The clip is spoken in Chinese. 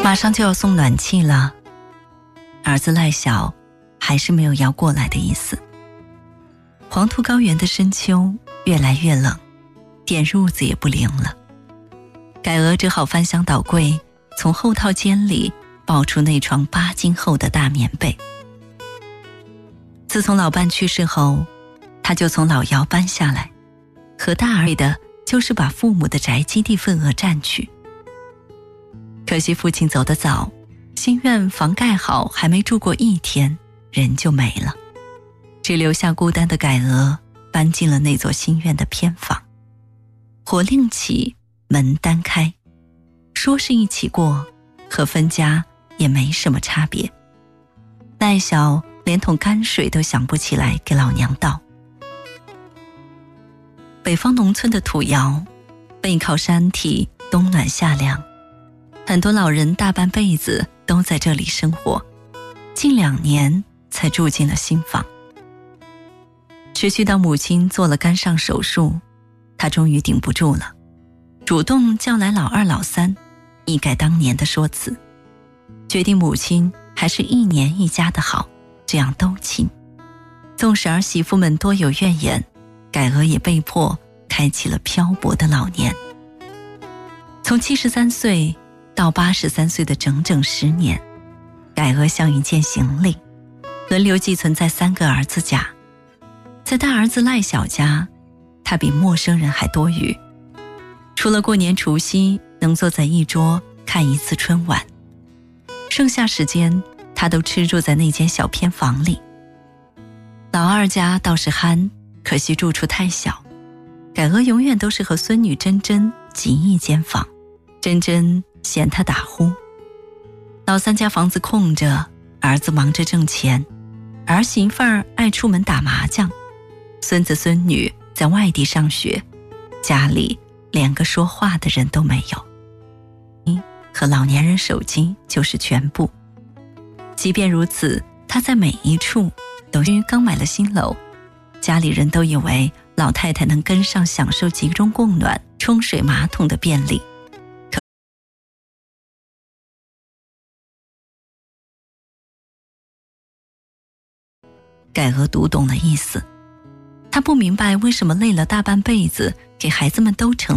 马上就要送暖气了，儿子赖小还是没有要过来的意思。黄土高原的深秋越来越冷，点褥子也不灵了。改娥只好翻箱倒柜，从后套间里抱出那床8斤厚的大棉被。自从老伴去世后，他就从老窑搬下来，和大儿的就是把父母的宅基地份额占去。可惜父亲走得早，新院房盖好还没住过1天，人就没了，只留下孤单的改娥搬进了那座新院的偏房。火另起，门单开，说是一起过，和分家也没什么差别。赖小连桶泔水都想不起来给老娘倒。北方农村的土窑，背靠山体，冬暖夏凉，很多老人大半辈子都在这里生活，近2年才住进了新房。持续到母亲做了肝上手术，他终于顶不住了，主动叫来老二老三，一改当年的说辞，决定母亲还是1年1家的好，这样都亲。纵使儿媳妇们多有怨言，改娥也被迫开启了漂泊的老年。从73岁到83岁的整整10年，改娥像一件行李，轮流寄存在3个儿子家。在大儿子赖小家，他比陌生人还多余，除了过年除夕能坐在一桌看1次春晚，剩下时间他都吃住在那间小偏房里。老二家倒是憨，可惜住处太小，改娥永远都是和孙女珍珍挤一间房，珍珍嫌他打呼。老三家房子空着，儿子忙着挣钱，儿媳妇儿爱出门打麻将，孙子孙女在外地上学，家里连个说话的人都没有，和老年人手机就是全部。即便如此，他在每一处都因为刚买了新楼，家里人都以为老太太能跟上享受集中供暖、冲水马桶的便利。改娥读懂了意思，她不明白为什么累了大半辈子，给孩子们都成